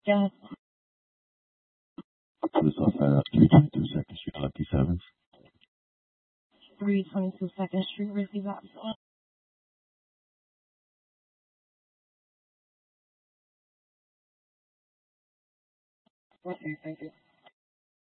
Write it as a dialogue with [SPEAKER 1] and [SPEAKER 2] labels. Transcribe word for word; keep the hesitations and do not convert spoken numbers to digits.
[SPEAKER 1] Yes.
[SPEAKER 2] This off at three twenty-two Second Street, Lucky Sevens.
[SPEAKER 1] three twenty-two Second Street, receive absolute. Okay, thank you.